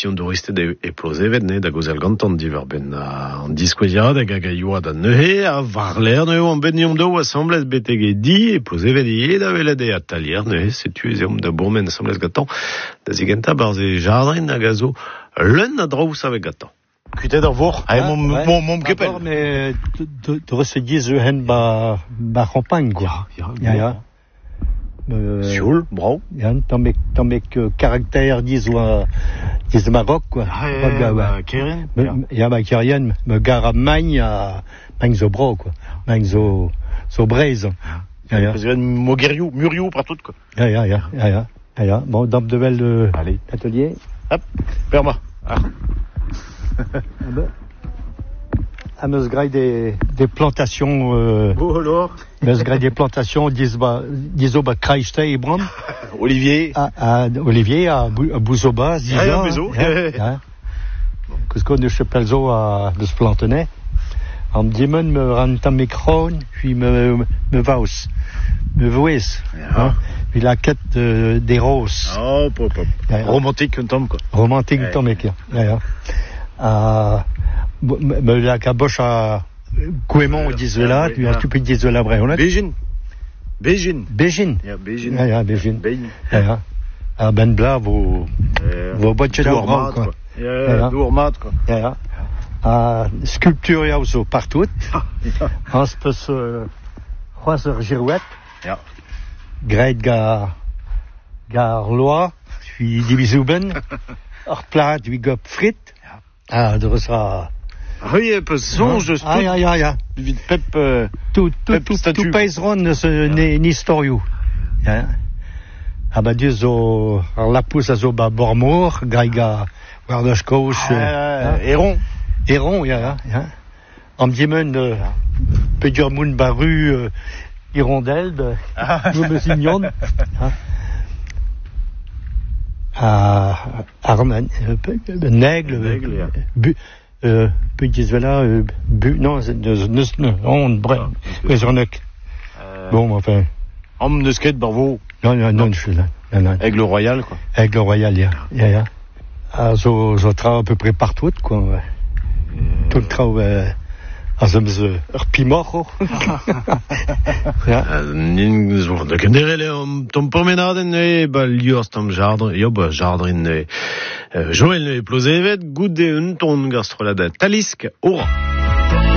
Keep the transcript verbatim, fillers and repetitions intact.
mission touriste de eplosevet ne da gozel gantan diver ben an diskweziad hag hag a yoad an neuhe a varler neuhe an ben yom do a semblez betege di eplosevet e da velet e atalier neuhe setu ezom da bourmen semblez gatan da zigenta barze jardin hag a zo l'un a draous avec gatan. Kutet ar vor, a mom mom mom kepel. D'abord, mais de se dire hen ba ba campagne quoi. Ya ya. Sioul, bravo. Ya, tamek tamek caractère disons euh, dis Maroc quoi. Ah, Keren. Ya ba Keren, me gara magne a magne zo bro quoi. Magne zo zo braise. Ya ya. President Mogeriou, Muriou pra tout quoi. Ya ya ya ya ya. Ya bon dans de belles allez atelier. Hop, perma. Ah. À meus graille des des plantations euh oh alors meus graille des plantations disba disoba kraiste et bram Olivier à, à Olivier à Bouzoba Ziza ah, maison ja que ce qu'on ne chapelzo à de se plantenay en dimen me ranta micron puis me me vaus me voes hein puis la quête de, des roses oh pop pop romantique un tom quoi romantique un tom mec ja ja à me la caboche à Gouémon d'Isola, tu as tout petit d'Isola Bréolet. Bégin. Bégin. Bégin. Ja, Bégin. Ja, ja, Bégin. Ja, ja. À Ben Bla, vos, vos bottes de Dourmat, quoi. Ja, Dourmat, quoi. Ja, ja. À sculpture, ya aussi, partout. En ce peu, Roiser Girouette. Ja. Greit gar, gar Loa, puis Divisouben. Or plat, puis Gop Frit. Ah, de sera. Oui, un peu songe de ah, ja, ja, ja. Vite pep, euh, tout, tout, tout, tout pèseron ne se n'est historio. Ja. Ah, bah, dieu, zo, la pousse à zo, bah, Bormour, Gaiga, Wardoschkoch, ah, Héron. Héron, ja, ja, ja. En diemen, euh, Pedurmoun, Baru, euh, Hirondelle, nous me signons. À Arman, Nègle, Nègle, Bu, euh, Petit Vela, Bu, non, non, on, bref, Pézornec. Bon, enfin. Homme de skate, bravo. Non, non, non, je suis là. Aigle Royal, quoi. Aigle Royal, ya, ya, ya. Ah, zo, zo tra à peu près partout, quoi. Tout le travail, ah, ça me se, pimor, ja. Nin zour da kenderele om tom promenaden e ba liors tom jardin, yo ba jardin e Joël ne plosevet goude un ton gastrolada talisk ora.